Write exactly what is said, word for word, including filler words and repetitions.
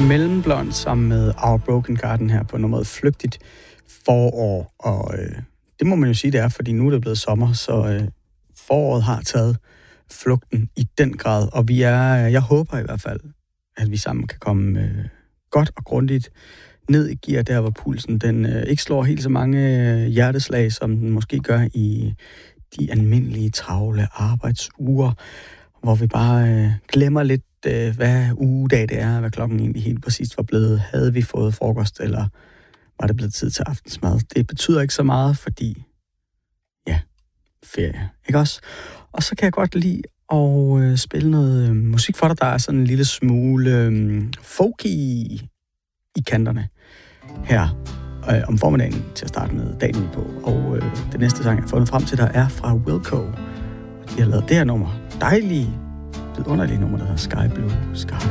Mellemblond sammen med Our Broken Garden her på nummeret Flygtigt forår. Og øh, det må man jo sige, det er, fordi nu er det blevet sommer, så øh, foråret har taget flugten i den grad. Og vi er, jeg håber i hvert fald, at vi sammen kan komme øh, godt og grundigt ned i gear, der hvor pulsen den øh, ikke slår helt så mange øh, hjerteslag, som den måske gør i de almindelige travle arbejdsuger, hvor vi bare øh, glemmer lidt, øh, hvad ugedag det er, hvad klokken egentlig helt præcis var blevet. Havde vi fået frokost, eller var det blevet tid til aftensmad? Det betyder ikke så meget, fordi, ja, ferie, ikke også? Og så kan jeg godt lide at øh, spille noget øh, musik for dig, der er sådan en lille smule øh, folky i, i kanterne her øh, om formiddagen til at starte med dagen ud på. Og øh, det næste sang, jeg har fundet frem til dig, er fra Wilco. De har lavet det her nummer. Dejlige, vidunderlige nummer, der hedder Sky Blue Sky.